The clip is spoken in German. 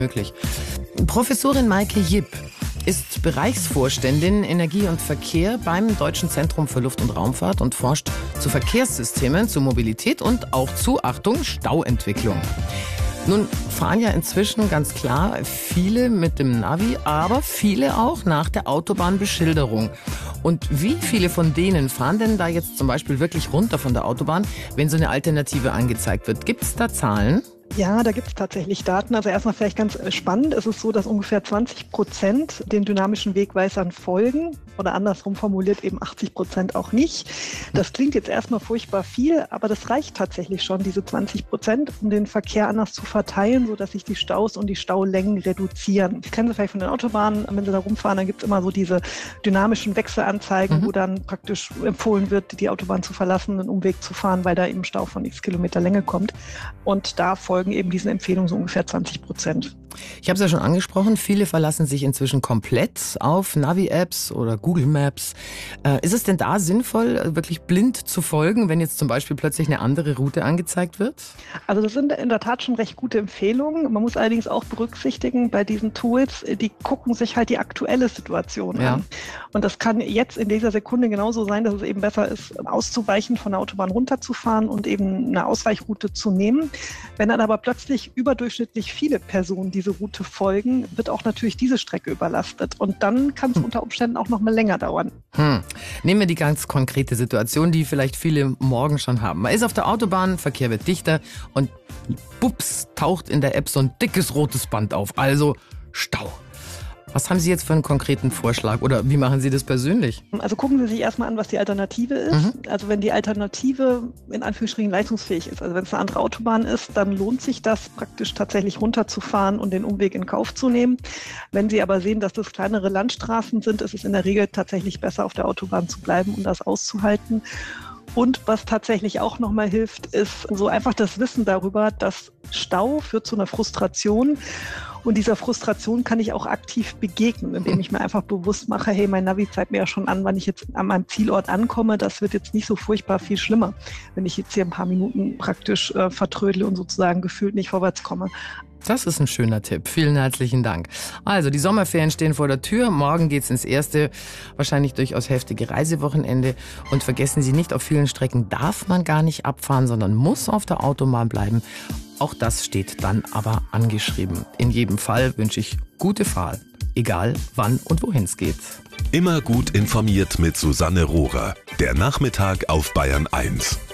möglich. Professorin Maike Jipp ist Bereichsvorständin Energie und Verkehr beim Deutschen Zentrum für Luft- und Raumfahrt und forscht zu Verkehrssystemen, zu Mobilität und auch zu, Achtung, Stauentwicklung. Nun fahren ja inzwischen ganz klar viele mit dem Navi, aber viele auch nach der Autobahnbeschilderung. Und wie viele von denen fahren denn da jetzt zum Beispiel wirklich runter von der Autobahn, wenn so eine Alternative angezeigt wird? Gibt es da Zahlen? Ja, da gibt es tatsächlich Daten. Also erstmal vielleicht ganz spannend. Es ist so, dass ungefähr 20% den dynamischen Wegweisern folgen oder andersrum formuliert eben 80% auch nicht. Das klingt jetzt erstmal furchtbar viel, aber das reicht tatsächlich schon, diese 20%, um den Verkehr anders zu verteilen, sodass sich die Staus und die Staulängen reduzieren. Das kennen Sie vielleicht von den Autobahnen. Wenn Sie da rumfahren, dann gibt es immer so diese dynamischen Wechselanzeigen, wo dann praktisch empfohlen wird, die Autobahn zu verlassen, einen Umweg zu fahren, weil da eben Stau von x Kilometer Länge kommt. Und da folgen eben diesen Empfehlungen so ungefähr 20%. Ich habe es ja schon angesprochen, viele verlassen sich inzwischen komplett auf Navi-Apps oder Google Maps. Ist es denn da sinnvoll, wirklich blind zu folgen, wenn jetzt zum Beispiel plötzlich eine andere Route angezeigt wird? Also das sind in der Tat schon recht gute Empfehlungen. Man muss allerdings auch berücksichtigen, bei diesen Tools, die gucken sich halt die aktuelle Situation an. Und das kann jetzt in dieser Sekunde genauso sein, dass es eben besser ist, auszuweichen, von der Autobahn runterzufahren und eben eine Ausweichroute zu nehmen. Wenn dann aber plötzlich überdurchschnittlich viele Personen diese Route folgen, wird auch natürlich diese Strecke überlastet. Und dann kann es unter Umständen auch noch mal länger dauern. Nehmen wir die ganz konkrete Situation, die vielleicht viele morgen schon haben. Man ist auf der Autobahn, Verkehr wird dichter und bups, taucht in der App so ein dickes rotes Band auf. Also Stau. Was haben Sie jetzt für einen konkreten Vorschlag oder wie machen Sie das persönlich? Also gucken Sie sich erstmal an, was die Alternative ist. Also wenn die Alternative in Anführungsstrichen leistungsfähig ist, also wenn es eine andere Autobahn ist, dann lohnt sich das praktisch tatsächlich runterzufahren und den Umweg in Kauf zu nehmen. Wenn Sie aber sehen, dass das kleinere Landstraßen sind, ist es in der Regel tatsächlich besser, auf der Autobahn zu bleiben und das auszuhalten. Und was tatsächlich auch nochmal hilft, ist so einfach das Wissen darüber, dass Stau führt zu einer Frustration. Und dieser Frustration kann ich auch aktiv begegnen, indem ich mir einfach bewusst mache, hey, mein Navi zeigt mir ja schon an, wann ich jetzt an meinem Zielort ankomme. Das wird jetzt nicht so furchtbar viel schlimmer, wenn ich jetzt hier ein paar Minuten praktisch vertrödle und sozusagen gefühlt nicht vorwärts komme. Das ist ein schöner Tipp. Vielen herzlichen Dank. Also, die Sommerferien stehen vor der Tür. Morgen geht's ins erste, wahrscheinlich durchaus heftige Reisewochenende. Und vergessen Sie nicht, auf vielen Strecken darf man gar nicht abfahren, sondern muss auf der Autobahn bleiben. Auch das steht dann aber angeschrieben. In jedem Fall wünsche ich gute Fahrt, egal wann und wohin es geht. Immer gut informiert mit Susanne Rohrer. Der Nachmittag auf Bayern 1.